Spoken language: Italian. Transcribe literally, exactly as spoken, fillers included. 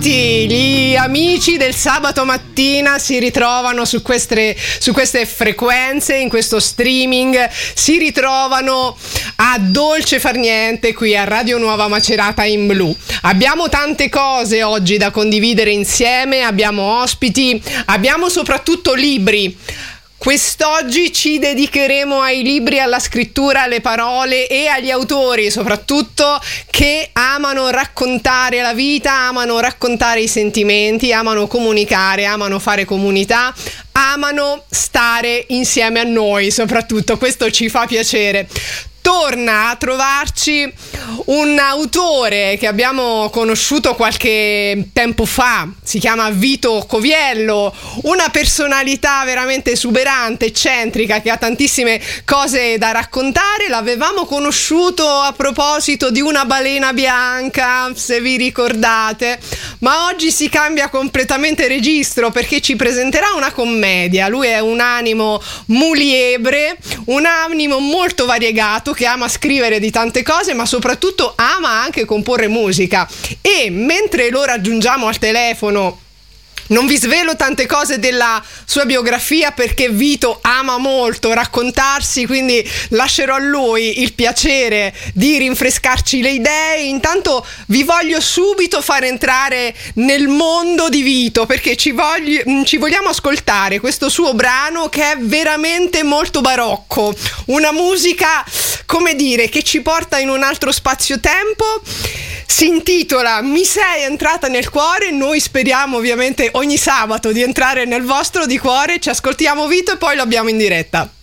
Gli amici del sabato mattina si ritrovano su queste, su queste frequenze, in questo streaming, si ritrovano a Dolce Far Niente qui a Radio Nuova Macerata in Blu. Abbiamo tante cose oggi da condividere insieme, abbiamo ospiti, abbiamo soprattutto libri. Quest'oggi ci dedicheremo ai libri, alla scrittura, alle parole e agli autori soprattutto che amano raccontare la vita, amano raccontare i sentimenti, amano comunicare, amano fare comunità, amano stare insieme a noi soprattutto, questo ci fa piacere. Torna a trovarci un autore che abbiamo conosciuto qualche tempo fa, si chiama Vito Coviello, una personalità veramente esuberante, eccentrica, che ha tantissime cose da raccontare. L'avevamo conosciuto a proposito di Una balena bianca, se vi ricordate, ma oggi si cambia completamente registro perché ci presenterà una commedia. Lui è un animo muliebre, un animo molto variegato, che ama scrivere di tante cose, ma soprattutto ama anche comporre musica. E mentre lo raggiungiamo al telefono, non vi svelo tante cose della sua biografia perché Vito ama molto raccontarsi, quindi lascerò a lui il piacere di rinfrescarci le idee. Intanto vi voglio subito far entrare nel mondo di Vito perché ci, voglio, ci vogliamo ascoltare questo suo brano che è veramente molto barocco, una musica, come dire, che ci porta in un altro spazio-tempo. Si intitola Mi sei entrata nel cuore. Noi speriamo ovviamente ogni sabato di entrare nel vostro di cuore. Ci ascoltiamo Vito e poi lo abbiamo in diretta.